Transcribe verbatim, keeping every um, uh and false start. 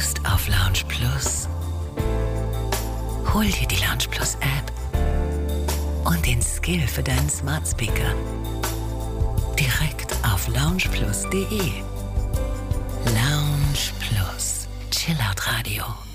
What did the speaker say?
Lust auf Lounge Plus? Hol dir die Lounge Plus App und den Skill für deinen Smart Speaker. Direkt auf lounge plus punkt de. Lounge Plus. Chillout Radio.